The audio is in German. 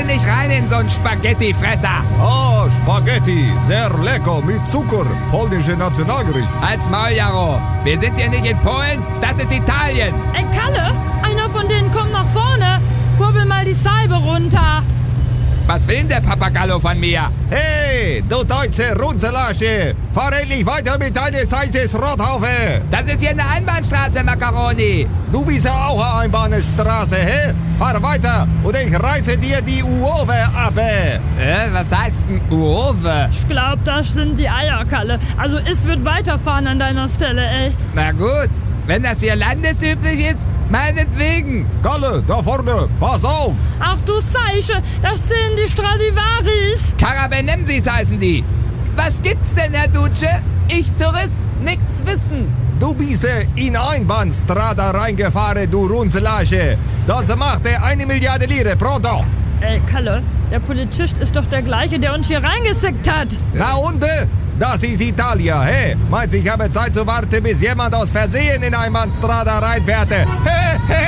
nicht rein in so einen Spaghettifresser. Oh, Spaghetti, sehr lecker, mit Zucker, polnische Nationalgericht. Halt's Maul, Jaro. Wir sind hier nicht in Polen, das ist Italien. Ey, Kalle, einer von denen kommt nach vorne. Kurbel mal die Salbe runter. Was will denn der Papagallo von mir? Hey, du deutsche Runzelage, fahr endlich weiter mit deiner Seite Rothaufe. Das ist hier eine Einbahnstraße, Macaroni. Du bist ja auch eine Einbahnstraße, hä? Fahr weiter und ich reiße dir die Uowe ab. Was heißt ein Uowe? Ich glaub, das sind die Eier, Kalle. Also es wird weiterfahren an deiner Stelle, ey. Na gut, wenn das hier landesüblich ist, meinetwegen. Kalle, da vorne, pass auf. Ach du Zeiche, das sind die Stradivaris. Karabenemsis heißen die. Was gibt's denn, Herr Duce? Ich Tourist, nichts wissen. Du bist in Einbahnstrada reingefahren, du Runzelage. Das macht 1 Milliarde Lire, pronto. Ey, Kalle, der Polizist ist doch der gleiche, der uns hier reingesickt hat. Na und? Das ist Italien, hä? Meinst du, ich habe Zeit zu warten, bis jemand aus Versehen in Einbahnstrada reinfährt? Hä?